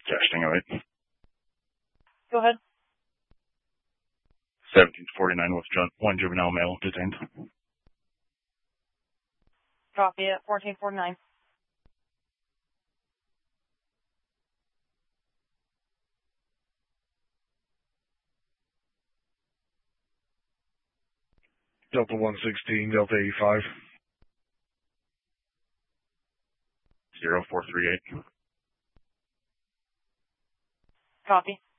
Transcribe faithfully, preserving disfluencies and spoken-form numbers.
Casting eight. Go ahead. seventeen forty-nine with ju- one juvenile male detained. Copy at fourteen forty-nine. Delta one sixteen, Delta eighty-five. zero four three eight. Copy.